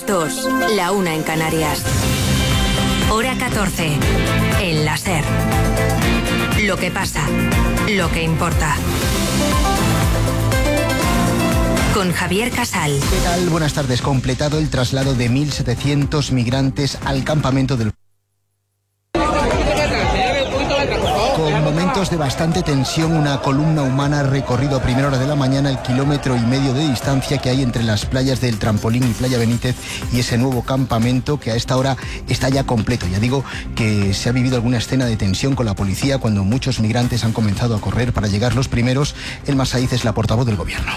2, la 1 en Canarias. Hora 14, en la SER. Lo que pasa, lo que importa. Con Javier Casal. ¿Qué tal? Buenas tardes. Completado el traslado de 1.700 migrantes al campamento del... Con momentos de bastante tensión, una columna humana ha recorrido a primera hora de la mañana el 1,5 kilómetros de distancia que hay entre las playas del Trampolín y Playa Benítez y ese nuevo campamento que a esta hora está ya completo. Ya digo que se ha vivido alguna escena de tensión con la policía cuando muchos migrantes han comenzado a correr para llegar los primeros. Elma Saiz es la portavoz del Gobierno.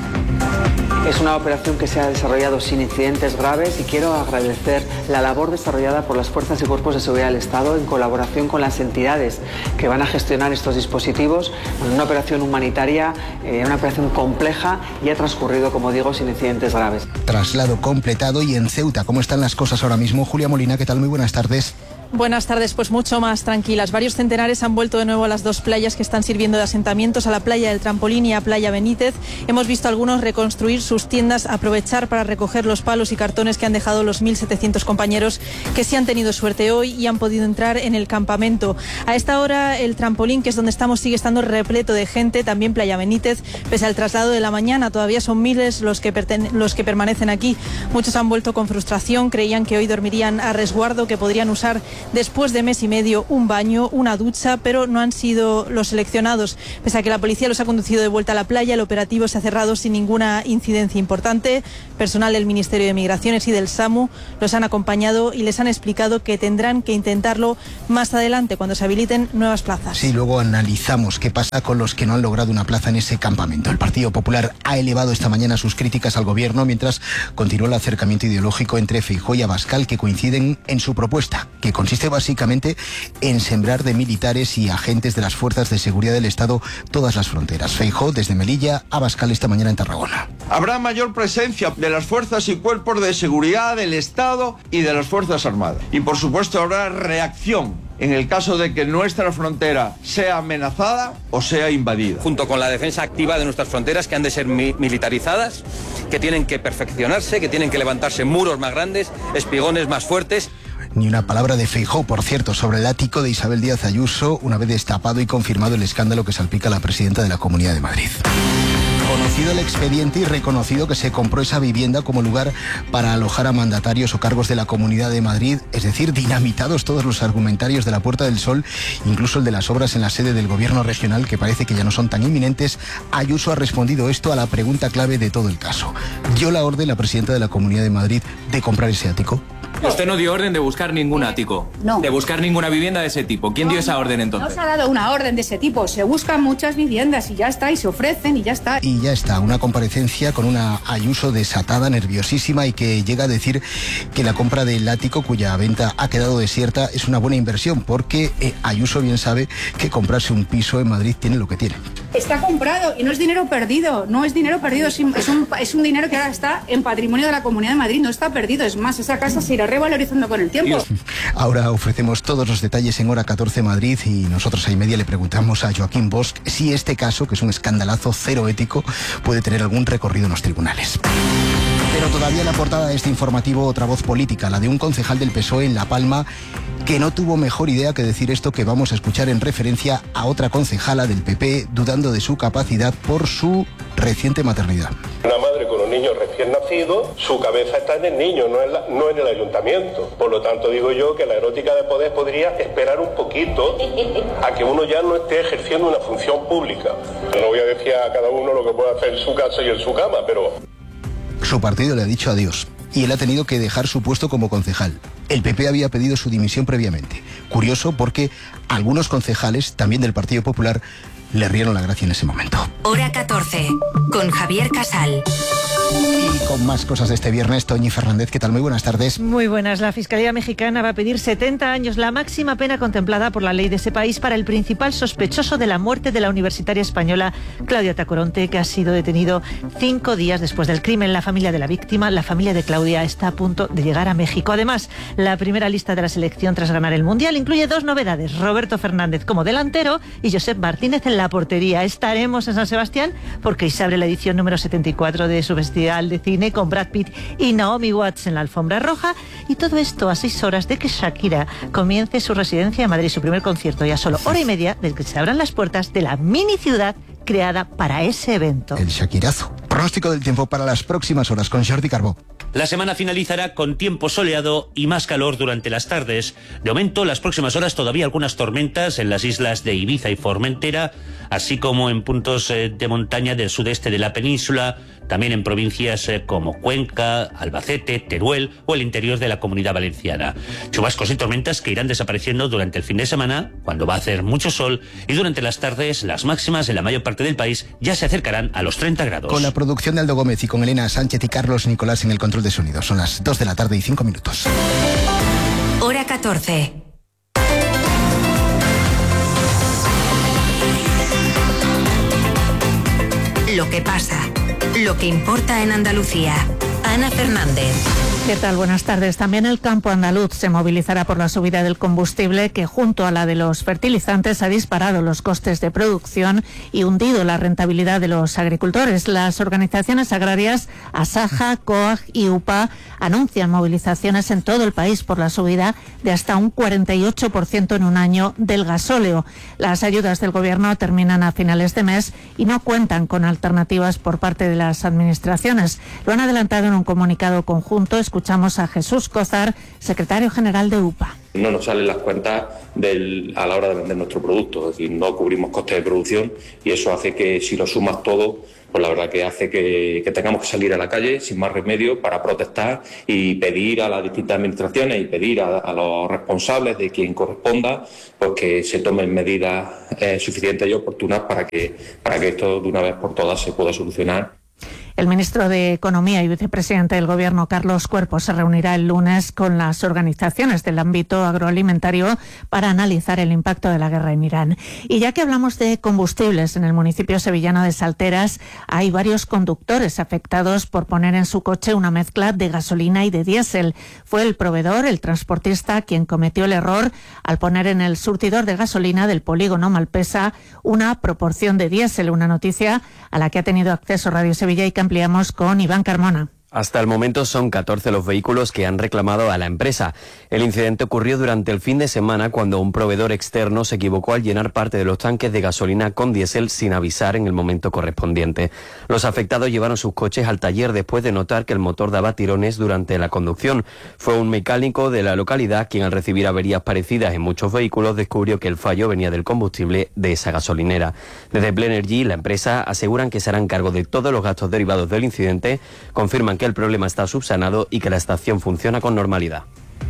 Es una operación que se ha desarrollado sin incidentes graves y quiero agradecer la labor desarrollada por las fuerzas y cuerpos de seguridad del Estado en colaboración con las entidades que van a gestionar estos dispositivos. Una operación humanitaria, una operación compleja y ha transcurrido, como digo, sin incidentes graves. Traslado completado. Y en Ceuta, ¿cómo están las cosas ahora mismo? Julia Molina, ¿qué tal? Muy buenas tardes. Buenas tardes, pues mucho más tranquilas. Varios centenares han vuelto de nuevo a las dos playas que están sirviendo de asentamientos, a la playa del Trampolín y a Playa Benítez. Hemos visto a algunos reconstruir sus tiendas, aprovechar para recoger los palos y cartones que han dejado los 1.700 compañeros que sí han tenido suerte hoy y han podido entrar en el campamento. A esta hora el Trampolín, que es donde estamos, sigue estando repleto de gente, también Playa Benítez, pese al traslado de la mañana. Todavía son miles los que permanecen aquí. Muchos han vuelto con frustración, creían que hoy dormirían a resguardo, que podrían usar después de mes y medio un baño, una ducha, pero no han sido los seleccionados. Pese a que la policía los ha conducido de vuelta a la playa, el operativo se ha cerrado sin ninguna incidencia importante. Personal del Ministerio de Migraciones y del SAMU los han acompañado y les han explicado que tendrán que intentarlo más adelante, cuando se habiliten nuevas plazas. Sí, luego analizamos qué pasa con los que no han logrado una plaza en ese campamento. El Partido Popular ha elevado esta mañana sus críticas al Gobierno, mientras continúa el acercamiento ideológico entre Feijóo y Abascal, que coinciden en su propuesta, que consiste básicamente en sembrar de militares y agentes de las fuerzas de seguridad del Estado todas las fronteras. Feijóo desde Melilla, Abascal esta mañana en Tarragona. Habrá mayor presencia de las fuerzas y cuerpos de seguridad del Estado y de las Fuerzas Armadas. Y por supuesto habrá reacción en el caso de que nuestra frontera sea amenazada o sea invadida. Junto con la defensa activa de nuestras fronteras, que han de ser militarizadas, que tienen que perfeccionarse, que tienen que levantarse muros más grandes, espigones más fuertes. Ni una palabra de Feijóo, por cierto, sobre el ático de Isabel Díaz Ayuso, una vez destapado y confirmado el escándalo que salpica a la presidenta de la Comunidad de Madrid. Conocido el expediente y reconocido que se compró esa vivienda como lugar para alojar a mandatarios o cargos de la Comunidad de Madrid, es decir, dinamitados todos los argumentarios de la Puerta del Sol, incluso el de las obras en la sede del Gobierno regional, que parece que ya no son tan inminentes. Ayuso ha respondido esto a la pregunta clave de todo el caso. ¿Dio la orden la presidenta de la Comunidad de Madrid de comprar ese ático? Usted no dio orden de buscar ningún ático, no. De buscar ninguna vivienda de ese tipo. ¿Quién dio esa orden entonces? No se ha dado una orden de ese tipo, se buscan muchas viviendas y ya está, y se ofrecen y ya está. Y ya está, una comparecencia con una Ayuso desatada, nerviosísima, y que llega a decir que la compra del ático, cuya venta ha quedado desierta, es una buena inversión, porque Ayuso bien sabe que comprarse un piso en Madrid tiene lo que tiene. Está comprado y no es dinero perdido, es un dinero que ahora está en patrimonio de la Comunidad de Madrid, no está perdido, es más, esa casa se irá revalorizando con el tiempo. Ahora ofrecemos todos los detalles en Hora 14 Madrid, y nosotros a media le preguntamos a Joaquín Bosch si este caso, que es un escandalazo cero ético, puede tener algún recorrido en los tribunales. Pero todavía en la portada de este informativo otra voz política, la de un concejal del PSOE en La Palma, que no tuvo mejor idea que decir esto que vamos a escuchar en referencia a otra concejala del PP dudando de su capacidad por su reciente maternidad. Una madre con un niño recién nacido, su cabeza está en el niño, no en el ayuntamiento. Por lo tanto, digo yo que la erótica de poder podría esperar un poquito a que uno ya no esté ejerciendo una función pública. No voy a decir a cada uno lo que puede hacer en su casa y en su cama, pero... Su partido le ha dicho adiós y él ha tenido que dejar su puesto como concejal. El PP había pedido su dimisión previamente. Curioso, porque algunos concejales, también del Partido Popular, le rieron la gracia en ese momento. Hora 14, con Javier Casal. Y con más cosas de este viernes, Toñi Fernández, ¿qué tal? Muy buenas tardes. Muy buenas. La Fiscalía Mexicana va a pedir 70 años, la máxima pena contemplada por la ley de ese país, para el principal sospechoso de la muerte de la universitaria española Claudia Tacoronte, que ha sido detenido 5 días después del crimen. La familia de la víctima, la familia de Claudia, está a punto de llegar a México. Además, la primera lista de la selección tras ganar el Mundial incluye 2 novedades: Roberto Fernández como delantero y Josep Martínez en la portería. Estaremos en San Sebastián porque hoy se abre la edición número 74 de su Festival de Cine cine con Brad Pitt y Naomi Watts en la alfombra roja, y todo esto a 6 horas de que Shakira comience su residencia en Madrid, su primer concierto, y a solo hora y media de que se abran las puertas de la mini ciudad creada para ese evento. El Shakirazo. Pronóstico del tiempo para las próximas horas con Jordi Carbó. La semana finalizará con tiempo soleado y más calor durante las tardes. De momento, las próximas horas todavía algunas tormentas en las islas de Ibiza y Formentera, así como en puntos de montaña del sudeste de la península, también en provincias como Cuenca, Albacete, Teruel o el interior de la Comunidad Valenciana. Chubascos y tormentas que irán desapareciendo durante el fin de semana, cuando va a hacer mucho sol, y durante las tardes las máximas en la mayor parte del país ya se acercarán a los 30 grados. Con la producción de Aldo Gómez y con Elena Sánchez y Carlos Nicolás en el control de sonido. Son las 2 de la tarde y 5 minutos. Hora 14. Lo que pasa, lo que importa en Andalucía. Ana Fernández. ¿Qué tal? Buenas tardes. También el campo andaluz se movilizará por la subida del combustible, que junto a la de los fertilizantes ha disparado los costes de producción y hundido la rentabilidad de los agricultores. Las organizaciones agrarias Asaja, COAG y UPA anuncian movilizaciones en todo el país por la subida de hasta un 48% en un año del gasóleo. Las ayudas del gobierno terminan a finales de mes y no cuentan con alternativas por parte de las administraciones. Lo han adelantado en un comunicado conjunto. Escuchamos a Jesús Cózar, secretario general de UPA. No nos salen las cuentas a la hora de vender nuestro producto, es decir, no cubrimos costes de producción, y eso hace que, si lo sumas todo, pues la verdad que hace que tengamos que salir a la calle sin más remedio para protestar y pedir a las distintas administraciones y pedir a los responsables de quien corresponda, pues que se tomen medidas suficientes y oportunas para que esto de una vez por todas se pueda solucionar. El ministro de Economía y vicepresidente del Gobierno, Carlos Cuerpo, se reunirá el lunes con las organizaciones del ámbito agroalimentario para analizar el impacto de la guerra en Irán. Y ya que hablamos de combustibles, en el municipio sevillano de Salteras hay varios conductores afectados por poner en su coche una mezcla de gasolina y de diésel. Fue el proveedor, el transportista, quien cometió el error al poner en el surtidor de gasolina del polígono Malpesa una proporción de diésel, una noticia a la que ha tenido acceso Radio Sevilla y que ampliamos con Iván Carmona. Hasta el momento son 14 los vehículos que han reclamado a la empresa. El incidente ocurrió durante el fin de semana cuando un proveedor externo se equivocó al llenar parte de los tanques de gasolina con diésel sin avisar en el momento correspondiente. Los afectados llevaron sus coches al taller después de notar que el motor daba tirones durante la conducción. Fue un mecánico de la localidad quien, al recibir averías parecidas en muchos vehículos, descubrió que el fallo venía del combustible de esa gasolinera. Desde Blenergy, la empresa, aseguran que se harán cargo de todos los gastos derivados del incidente, confirman que el problema está subsanado y que la estación funciona con normalidad.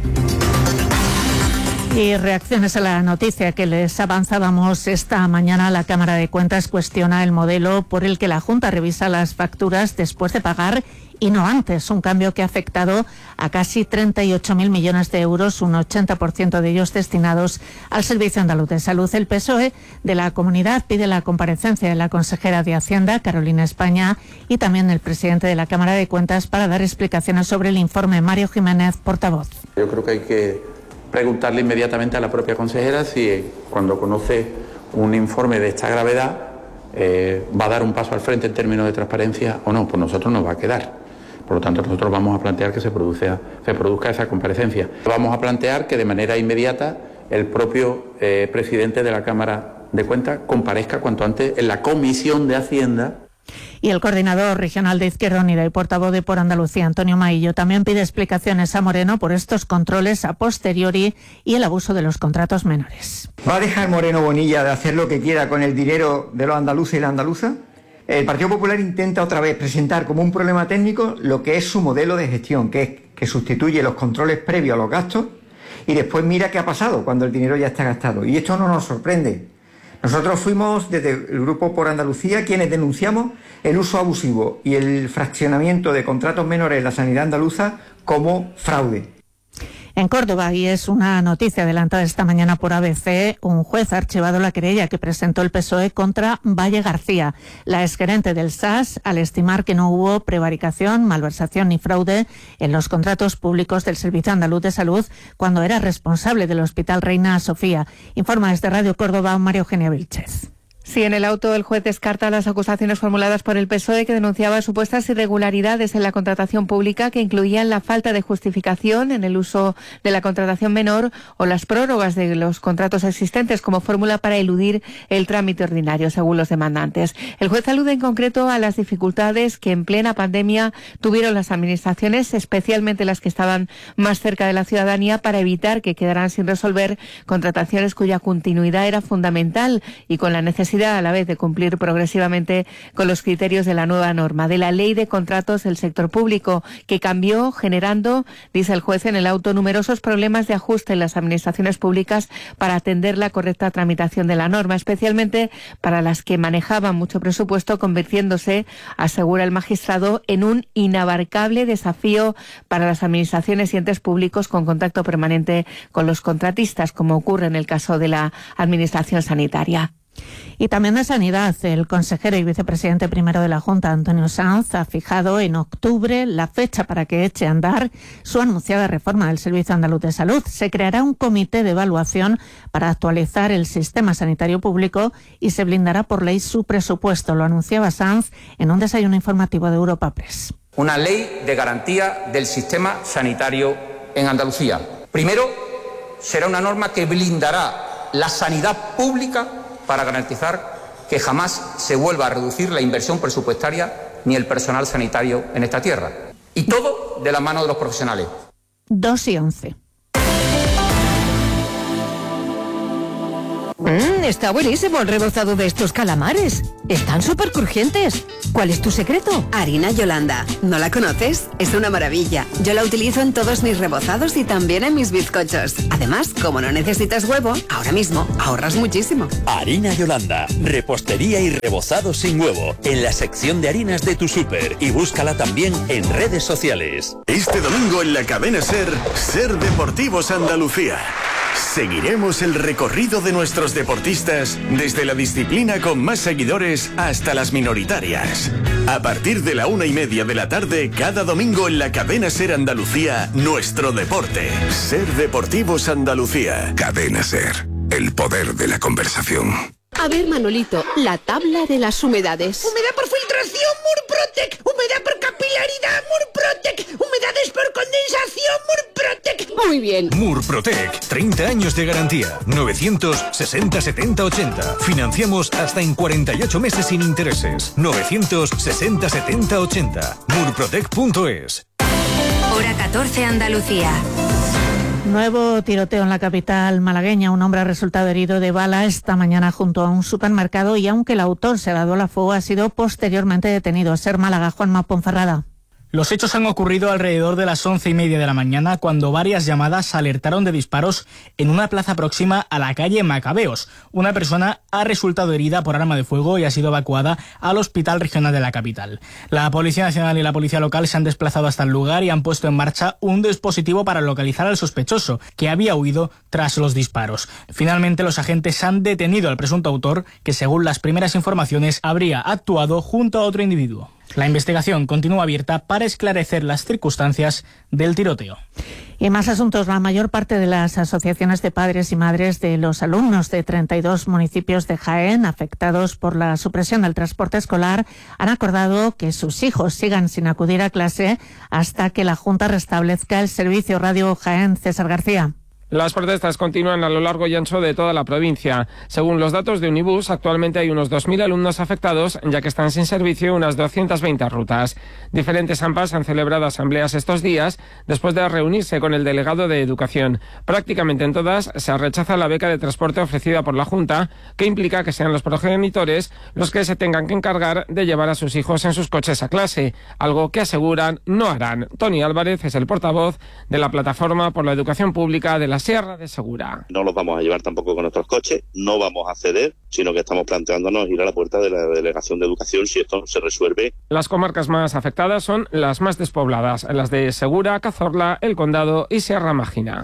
Y reacciones a la noticia que les avanzábamos esta mañana. La Cámara de Cuentas cuestiona el modelo por el que la Junta revisa las facturas después de pagar y no antes, un cambio que ha afectado a casi 38.000 millones de euros, un 80% de ellos destinados al Servicio Andaluz de Salud. El PSOE de la comunidad pide la comparecencia de la consejera de Hacienda, Carolina España, y también el presidente de la Cámara de Cuentas para dar explicaciones sobre el informe. Mario Jiménez, portavoz. Yo creo que hay que preguntarle inmediatamente a la propia consejera si cuando conoce un informe de esta gravedad va a dar un paso al frente en términos de transparencia o no. Pues nosotros nos va a quedar. Por lo tanto, nosotros vamos a plantear que se produzca esa comparecencia. Vamos a plantear que de manera inmediata el propio presidente de la Cámara de Cuentas comparezca cuanto antes en la Comisión de Hacienda. Y el coordinador regional de Izquierda Unida y portavoz de Por Andalucía, Antonio Maillo, también pide explicaciones a Moreno por estos controles a posteriori y el abuso de los contratos menores. ¿Va a dejar Moreno Bonilla de hacer lo que quiera con el dinero de los andaluces y la andaluza? El Partido Popular intenta otra vez presentar como un problema técnico lo que es su modelo de gestión, que es que sustituye los controles previos a los gastos y después mira qué ha pasado cuando el dinero ya está gastado. Y esto no nos sorprende. Nosotros fuimos desde el Grupo Por Andalucía quienes denunciamos el uso abusivo y el fraccionamiento de contratos menores en la sanidad andaluza como fraude. En Córdoba, y es una noticia adelantada esta mañana por ABC, un juez ha archivado la querella que presentó el PSOE contra Valle García, la exgerente del SAS, al estimar que no hubo prevaricación, malversación ni fraude en los contratos públicos del Servicio Andaluz de Salud cuando era responsable del Hospital Reina Sofía. Informa desde Radio Córdoba María Eugenia Vilchez. Sí, en el auto el juez descarta las acusaciones formuladas por el PSOE, que denunciaba supuestas irregularidades en la contratación pública que incluían la falta de justificación en el uso de la contratación menor o las prórrogas de los contratos existentes como fórmula para eludir el trámite ordinario, según los demandantes. El juez alude en concreto a las dificultades que en plena pandemia tuvieron las administraciones, especialmente las que estaban más cerca de la ciudadanía, para evitar que quedaran sin resolver contrataciones cuya continuidad era fundamental y con la necesidad a la vez de cumplir progresivamente con los criterios de la nueva norma, de la Ley de Contratos del Sector Público, que cambió generando, dice el juez en el auto, numerosos problemas de ajuste en las administraciones públicas para atender la correcta tramitación de la norma, especialmente para las que manejaban mucho presupuesto, convirtiéndose, asegura el magistrado, en un inabarcable desafío para las administraciones y entes públicos con contacto permanente con los contratistas, como ocurre en el caso de la Administración Sanitaria. Y también de Sanidad, el consejero y vicepresidente primero de la Junta, Antonio Sanz, ha fijado en octubre la fecha para que eche a andar su anunciada reforma del Servicio Andaluz de Salud. Se creará un comité de evaluación para actualizar el sistema sanitario público y se blindará por ley su presupuesto. Lo anunciaba Sanz en un desayuno informativo de Europa Press. Una ley de garantía del sistema sanitario en Andalucía. Primero, será una norma que blindará la sanidad pública para garantizar que jamás se vuelva a reducir la inversión presupuestaria ni el personal sanitario en esta tierra. Y todo de la mano de los profesionales. 2:11. Está buenísimo el rebozado de estos calamares. Están súper crujientes. ¿Cuál es tu secreto? Harina Yolanda. ¿No la conoces? Es una maravilla. Yo la utilizo en todos mis rebozados y también en mis bizcochos. Además, como no necesitas huevo, ahora mismo ahorras muchísimo. Harina Yolanda. Repostería y rebozado sin huevo. En la sección de harinas de tu súper. Y búscala también en redes sociales. Este domingo en la cadena SER, SER Deportivos Andalucía. Seguiremos el recorrido de nuestros deportistas desde la disciplina con más seguidores hasta las minoritarias. A partir de la 1:30 de la tarde, cada domingo en la cadena SER Andalucía, nuestro deporte. SER Deportivos Andalucía. Cadena SER, el poder de la conversación. A ver, Manolito, la tabla de las humedades. Humedad por filtración, Murprotec. Humedad por capilaridad, Murprotec. Humedades por condensación, Murprotec. Muy bien. Murprotec, 30 años de garantía. 960 70 80. Financiamos hasta en 48 meses sin intereses. 960 70 80. Murprotec.es. Hora 14, Andalucía. Nuevo tiroteo en la capital malagueña. Un hombre ha resultado herido de bala esta mañana junto a un supermercado y aunque el autor se ha dado a fuego, ha sido posteriormente detenido. SER Málaga, Juanma Ponferrada. Los hechos han ocurrido alrededor de las 11:30 de la mañana, cuando varias llamadas alertaron de disparos en una plaza próxima a la calle Macabeos. Una persona ha resultado herida por arma de fuego y ha sido evacuada al Hospital Regional de la capital. La Policía Nacional y la Policía Local se han desplazado hasta el lugar y han puesto en marcha un dispositivo para localizar al sospechoso, que había huido tras los disparos. Finalmente, los agentes han detenido al presunto autor, que según las primeras informaciones habría actuado junto a otro individuo. La investigación continúa abierta para esclarecer las circunstancias del tiroteo. Y más asuntos. La mayor parte de las asociaciones de padres y madres de los alumnos de 32 municipios de Jaén afectados por la supresión del transporte escolar han acordado que sus hijos sigan sin acudir a clase hasta que la Junta restablezca el servicio. Radio Jaén, César García. Las protestas continúan a lo largo y ancho de toda la provincia. Según los datos de Unibus, actualmente hay unos 2.000 alumnos afectados, ya que están sin servicio unas 220 rutas. Diferentes AMPAs han celebrado asambleas estos días después de reunirse con el delegado de Educación. Prácticamente en todas se rechaza la beca de transporte ofrecida por la Junta, que implica que sean los progenitores los que se tengan que encargar de llevar a sus hijos en sus coches a clase, algo que aseguran no harán. Tony Álvarez es el portavoz de la Plataforma por la Educación Pública de la Sierra de Segura. No los vamos a llevar tampoco con nuestros coches, no vamos a ceder, sino que estamos planteándonos ir a la puerta de la Delegación de Educación si esto no se resuelve. Las comarcas más afectadas son las más despobladas, las de Segura, Cazorla, El Condado y Sierra Mágina.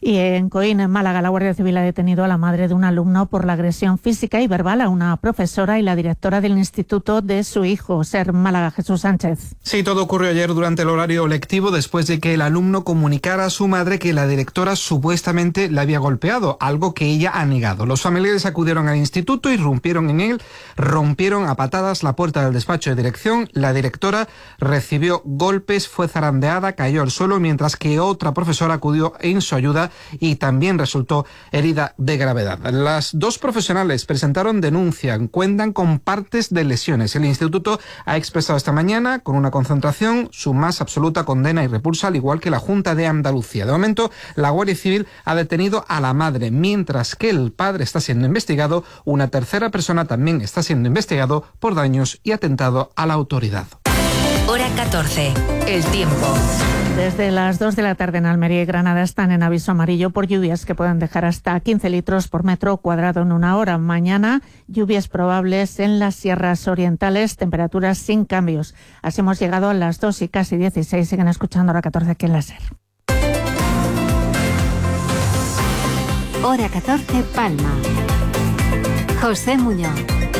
Y en Coín, en Málaga, la Guardia Civil ha detenido a la madre de un alumno por la agresión física y verbal a una profesora y la directora del instituto de su hijo. SER Málaga, Jesús Sánchez. Sí, todo ocurrió ayer durante el horario lectivo después de que el alumno comunicara a su madre que la directora supuestamente le había golpeado, algo que ella ha negado. Los familiares acudieron al instituto, irrumpieron en él, rompieron a patadas la puerta del despacho de dirección. La directora recibió golpes, fue zarandeada, cayó al suelo, mientras que otra profesora acudió en su ayuda y también resultó herida de gravedad. Las dos profesionales presentaron denuncia, cuentan con partes de lesiones. El instituto ha expresado esta mañana, con una concentración, su más absoluta condena y repulsa, al igual que la Junta de Andalucía. De momento, la Guardia Civil ha detenido a la madre, mientras que el padre está siendo investigado. Una tercera persona también está siendo investigado por daños y atentado a la autoridad. Hora 14. El tiempo. Desde las 2 de la tarde en Almería y Granada están en aviso amarillo por lluvias que pueden dejar hasta 15 litros por metro cuadrado en una hora. Mañana, lluvias probables en las sierras orientales, temperaturas sin cambios. Así hemos llegado a las 2 y casi 16. Siguen escuchando Hora 14 aquí en la SER. Hora 14, Palma. José Muñoz.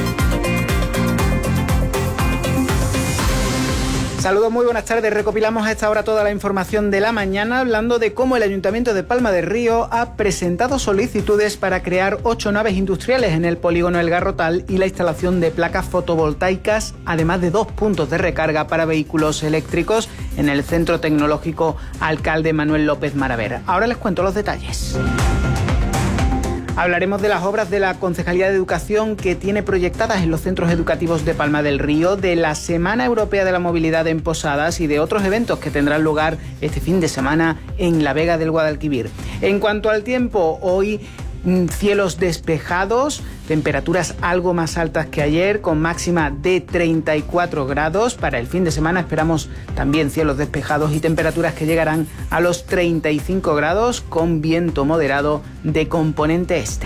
Saludos, muy buenas tardes. Recopilamos a esta hora toda la información de la mañana hablando de cómo el Ayuntamiento de Palma del Río ha presentado solicitudes para crear 8 naves industriales en el polígono El Garrotal y la instalación de placas fotovoltaicas, además de 2 puntos de recarga para vehículos eléctricos en el Centro Tecnológico Alcalde Manuel López Maraver. Ahora les cuento los detalles. Hablaremos de las obras de la Concejalía de Educación que tiene proyectadas en los centros educativos de Palma del Río, de la Semana Europea de la Movilidad en Posadas y de otros eventos que tendrán lugar este fin de semana en la Vega del Guadalquivir. En cuanto al tiempo, hoy cielos despejados, temperaturas algo más altas que ayer, con máxima de 34 grados. Para el fin de semana esperamos también cielos despejados y temperaturas que llegarán a los 35 grados, con viento moderado de componente este.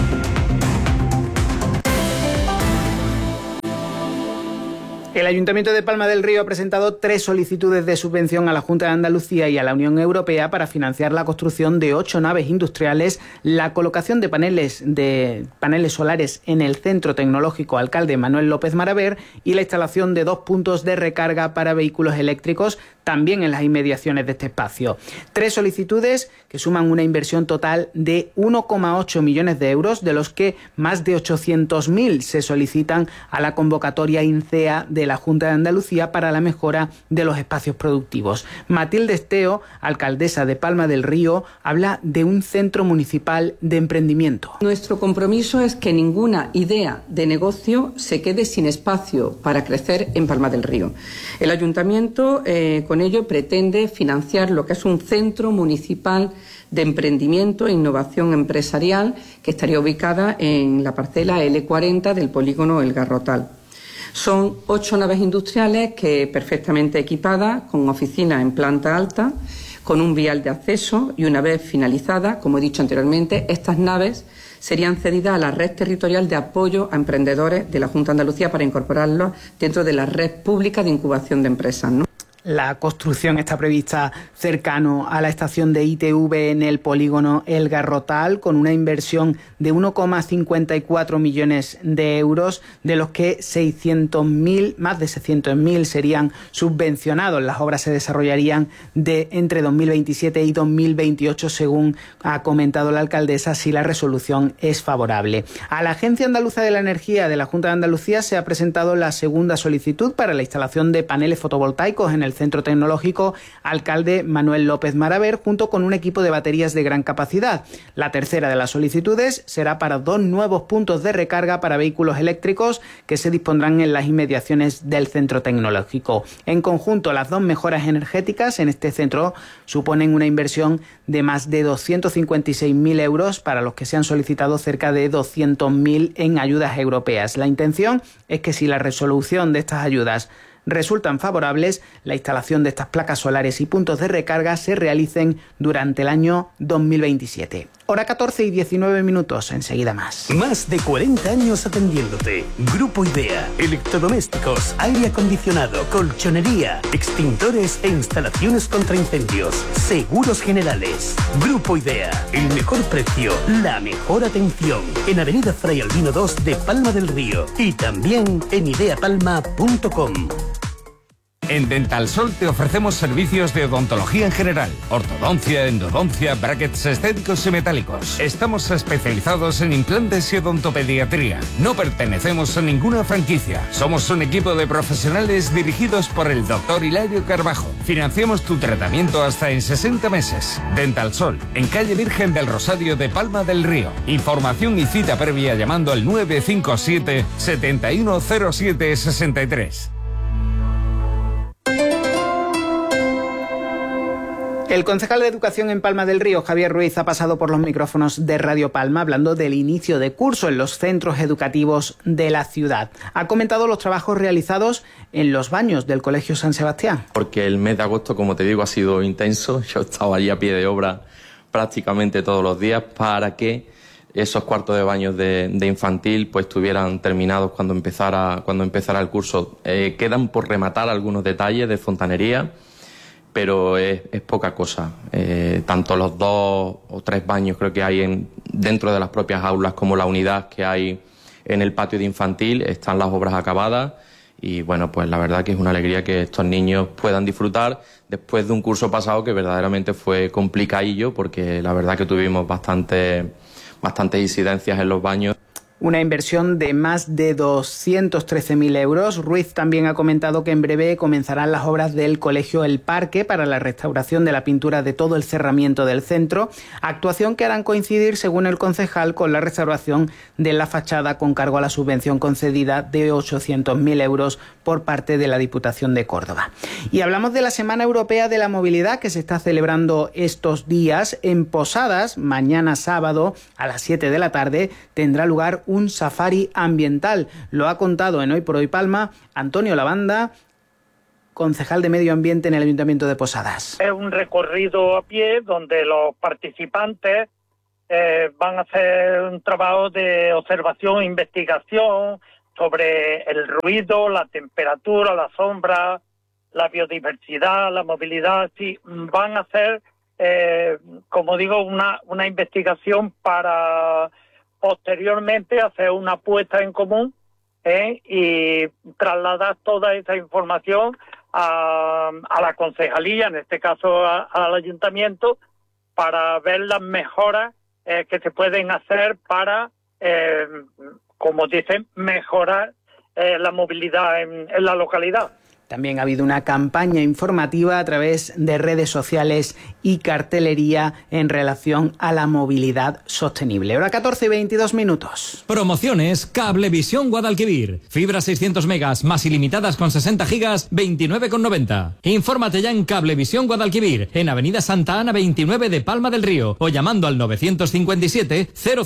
El Ayuntamiento de Palma del Río ha presentado 3 solicitudes de subvención a la Junta de Andalucía y a la Unión Europea para financiar la construcción de 8 naves industriales, la colocación de paneles solares en el Centro Tecnológico Alcalde Manuel López Maraver y la instalación de 2 puntos de recarga para vehículos eléctricos también en las inmediaciones de este espacio. 3 solicitudes que suman una inversión total de 1,8 millones de euros, de los que más de 800.000 se solicitan a la convocatoria INCEA de la Junta de Andalucía para la mejora de los espacios productivos. Matilde Esteo, alcaldesa de Palma del Río, habla de un centro municipal de emprendimiento. Nuestro compromiso es que ninguna idea de negocio se quede sin espacio para crecer en Palma del Río. El Ayuntamiento con ello pretende financiar lo que es un centro municipal de emprendimiento e innovación empresarial que estaría ubicada en la parcela L40 del polígono El Garrotal. Son 8 naves industriales que perfectamente equipadas, con oficinas en planta alta, con un vial de acceso y una vez finalizada, como he dicho anteriormente, estas naves serían cedidas a la red territorial de apoyo a emprendedores de la Junta de Andalucía para incorporarlos dentro de la red pública de incubación de empresas, ¿no? La construcción está prevista cercano a la estación de ITV en el polígono El Garrotal, con una inversión de 1,54 millones de euros, de los que más de 600.000 serían subvencionados. Las obras se desarrollarían entre 2027 y 2028, según ha comentado la alcaldesa, si la resolución es favorable. A la Agencia Andaluza de la Energía de la Junta de Andalucía se ha presentado la segunda solicitud para la instalación de paneles fotovoltaicos en el Centro Tecnológico Alcalde Manuel López Maraver, junto con un equipo de baterías de gran capacidad. La tercera de las solicitudes será para 2 nuevos puntos de recarga para vehículos eléctricos que se dispondrán en las inmediaciones del Centro Tecnológico. En conjunto, las 2 mejoras energéticas en este centro suponen una inversión de más de 256.000 euros, para los que se han solicitado cerca de 200.000 en ayudas europeas. La intención es que, si la resolución de estas ayudas resultan favorables, la instalación de estas placas solares y puntos de recarga se realicen durante el año 2027. Hora 14 y 19 minutos, enseguida más. Más de 40 años atendiéndote. Grupo IDEA, electrodomésticos, aire acondicionado, colchonería, extintores e instalaciones contra incendios, seguros generales. Grupo IDEA, el mejor precio, la mejor atención. En Avenida Fray Albino 2 de Palma del Río y también en ideapalma.com. En Dental Sol te ofrecemos servicios de odontología en general, ortodoncia, endodoncia, brackets estéticos y metálicos. Estamos especializados en implantes y odontopediatría. No pertenecemos a ninguna franquicia. Somos un equipo de profesionales dirigidos por el Dr. Hilario Carbajo. Financiamos tu tratamiento hasta en 60 meses. Dental Sol, en calle Virgen del Rosario de Palma del Río. Información y cita previa llamando al 957 710763. El concejal de Educación en Palma del Río, Javier Ruiz, ha pasado por los micrófonos de Radio Palma hablando del inicio de curso en los centros educativos de la ciudad. Ha comentado los trabajos realizados en los baños del Colegio San Sebastián. Porque el mes de agosto, como te digo, ha sido intenso. Yo estaba allí a pie de obra prácticamente todos los días para que esos cuartos de baños de infantil pues estuvieran terminados cuando empezara el curso. Quedan por rematar algunos detalles de fontanería, pero es poca cosa. Tanto los 2 o 3 baños creo que hay dentro de las propias aulas como la unidad que hay en el patio de infantil, están las obras acabadas y bueno, pues la verdad que es una alegría que estos niños puedan disfrutar después de un curso pasado que verdaderamente fue complicadillo porque la verdad que tuvimos bastantes incidencias en los baños. Una inversión de más de 213.000 euros. Ruiz también ha comentado que en breve comenzarán las obras del Colegio El Parque para la restauración de la pintura de todo el cerramiento del centro, actuación que harán coincidir, según el concejal, con la restauración de la fachada con cargo a la subvención concedida de 800.000 euros por parte de la Diputación de Córdoba. Y hablamos de la Semana Europea de la Movilidad que se está celebrando estos días. En Posadas, mañana sábado a las 7 de la tarde, tendrá lugar un safari ambiental. Lo ha contado en Hoy por Hoy Palma Antonio Lavanda, concejal de Medio Ambiente en el Ayuntamiento de Posadas. Es un recorrido a pie donde los participantes van a hacer un trabajo de observación e investigación sobre el ruido, la temperatura, la sombra, la biodiversidad, la movilidad. Sí, van a hacer, como digo, una investigación para posteriormente hacer una puesta en común y trasladar toda esa información a la concejalía, en este caso al ayuntamiento, para ver las mejoras que se pueden hacer para, como dicen, mejorar la movilidad en la localidad. También ha habido una campaña informativa a través de redes sociales y cartelería en relación a la movilidad sostenible. Hora 14 y 22 minutos. Promociones Cablevisión Guadalquivir. Fibra 600 megas más ilimitadas con 60 gigas, 29,90. Infórmate ya en Cablevisión Guadalquivir, en Avenida Santa Ana 29 de Palma del Río o llamando al 957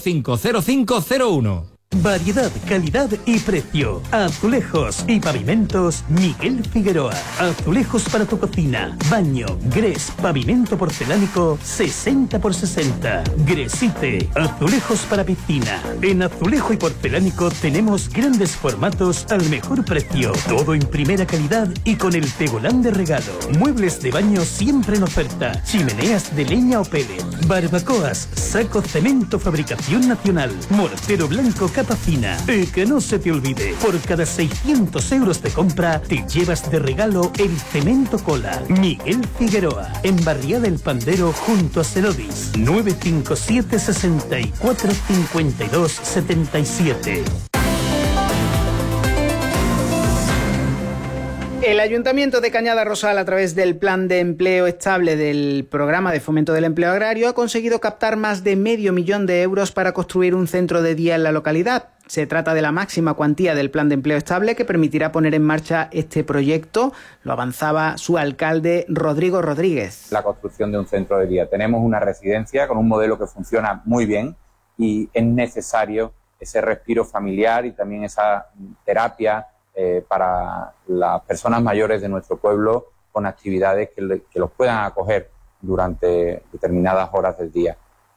050501. Variedad, calidad y precio. Azulejos y pavimentos Miguel Figueroa. Azulejos para tu cocina, baño, grés, pavimento porcelánico 60x60. Gresite. Azulejos para piscina. En azulejo y porcelánico tenemos grandes formatos al mejor precio. Todo en primera calidad y con el tegolán de regalo. Muebles de baño siempre en oferta. Chimeneas de leña o pellet. Barbacoas, saco cemento fabricación nacional. Mortero blanco capa fina. Y que no se te olvide, por cada 600 euros de compra te llevas de regalo el cemento cola. Miguel Figueroa, en Barriada del Pandero junto a Cerodis. 957 64 52 77. El Ayuntamiento de Cañada Rosal, a través del Plan de Empleo Estable del Programa de Fomento del Empleo Agrario, ha conseguido captar más de 500.000 euros para construir un centro de día en la localidad. Se trata de la máxima cuantía del Plan de Empleo Estable que permitirá poner en marcha este proyecto. Lo avanzaba su alcalde, Rodrigo Rodríguez. La construcción de un centro de día. Tenemos una residencia con un modelo que funciona muy bien y es necesario ese respiro familiar y también esa terapia para las personas mayores de nuestro pueblo con actividades que los puedan acoger durante determinadas horas del día.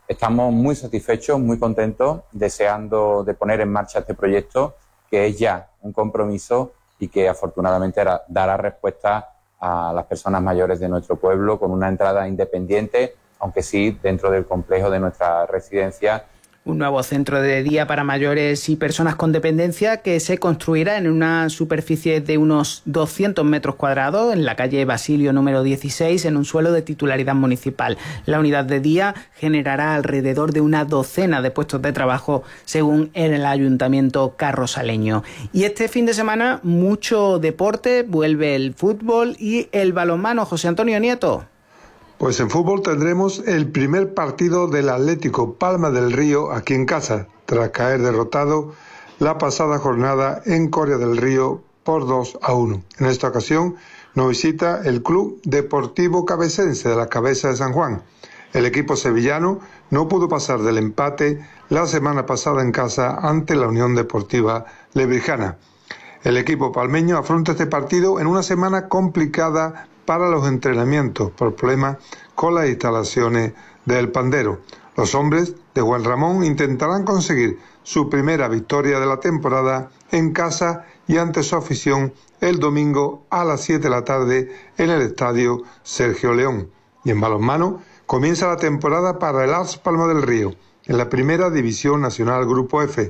Estamos muy satisfechos, muy contentos, deseando de poner en marcha este proyecto, que es ya un compromiso y que afortunadamente dará respuesta a las personas mayores de nuestro pueblo con una entrada independiente, aunque sí dentro del complejo de nuestra residencia. Un nuevo centro de día para mayores y personas con dependencia que se construirá en una superficie de unos 200 metros cuadrados en la calle Basilio número 16 en un suelo de titularidad municipal. La unidad de día generará alrededor de una docena de puestos de trabajo según el Ayuntamiento carrosaleño. Y este fin de semana mucho deporte, vuelve el fútbol y el balonmano. José Antonio Nieto. Pues en fútbol tendremos el primer partido del Atlético Palma del Río aquí en casa, tras caer derrotado la pasada jornada en Coria del Río por 2-1. En esta ocasión nos visita el Club Deportivo Cabecense de la Cabeza de San Juan. El equipo sevillano no pudo pasar del empate la semana pasada en casa ante la Unión Deportiva Lebrijana. El equipo palmeño afronta este partido en una semana complicada para los entrenamientos por problemas con las instalaciones del Pandero. Los hombres de Juan Ramón intentarán conseguir su primera victoria de la temporada en casa y ante su afición el domingo a las 7 de la tarde en el estadio Sergio León. Y en balonmano comienza la temporada para el AS Palma del Río en la Primera División Nacional Grupo F.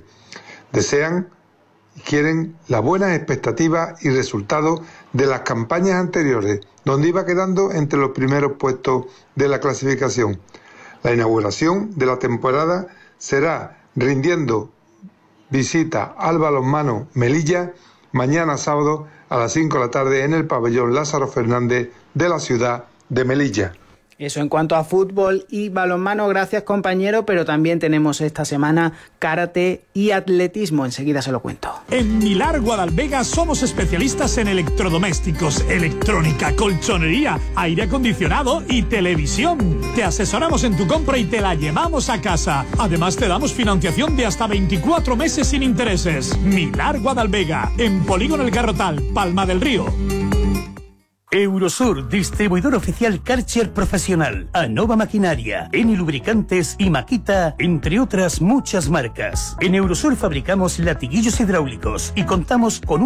Desean y quieren las buenas expectativas y resultados de las campañas anteriores, donde iba quedando entre los primeros puestos de la clasificación. La inauguración de la temporada será rindiendo visita al balonmano Melilla mañana sábado a las 5 de la tarde en el pabellón Lázaro Fernández de la ciudad de Melilla. Eso en cuanto a fútbol y balonmano, gracias compañero, pero también tenemos esta semana karate y atletismo, enseguida se lo cuento. En Milar Guadalvega somos especialistas en electrodomésticos, electrónica, colchonería, aire acondicionado y televisión. Te asesoramos en tu compra y te la llevamos a casa. Además te damos financiación de hasta 24 meses sin intereses. Milar Guadalvega, en Polígono El Garrotal, Palma del Río. Eurosur, distribuidor oficial Karcher Profesional, Anova Maquinaria, Eni Lubricantes y Makita, entre otras muchas marcas. En Eurosur fabricamos latiguillos hidráulicos y contamos con